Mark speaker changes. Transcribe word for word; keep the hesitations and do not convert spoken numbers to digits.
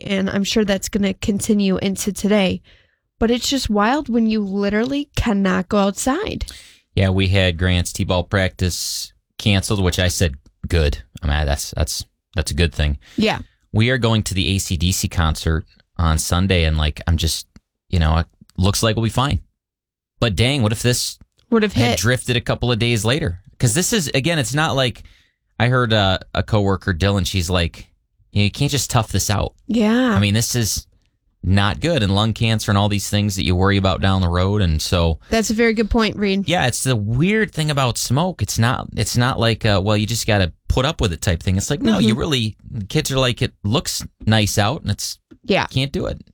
Speaker 1: and I'm sure that's going to continue into today. But it's just wild when you literally cannot go outside.
Speaker 2: Yeah, we had Grant's T-ball practice canceled, which I said good. I mean, that's that's that's a good thing.
Speaker 1: Yeah.
Speaker 2: We are going to the A C D C concert on Sunday, and like I'm just, you know, it looks like we'll be fine. But dang, what if this
Speaker 1: would have
Speaker 2: had
Speaker 1: hit
Speaker 2: drifted a couple of days later? Because this is, again, it's not like I heard uh, a coworker, Dylan, she's like, you know, you can't just tough this out.
Speaker 1: Yeah.
Speaker 2: I mean, this is not good, and lung cancer and all these things that you worry about down the road. And so
Speaker 1: that's a very good point, Reed.
Speaker 2: Yeah, it's the weird thing about smoke. It's not it's not like, uh, well, you just got to put up with it type thing. It's like, no,
Speaker 1: Mm-hmm.
Speaker 2: you really, kids are like, it looks nice out, and it's,
Speaker 1: yeah,
Speaker 2: can't do it.